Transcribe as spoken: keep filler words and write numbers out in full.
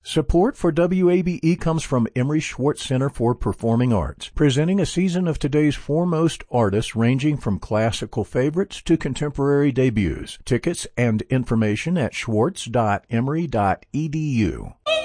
Support for W A B E comes from Emery Schwartz Center for Performing Arts, presenting a season of today's foremost artists ranging from classical favorites to contemporary debuts. Tickets and information at schwartz dot emory dot e d u.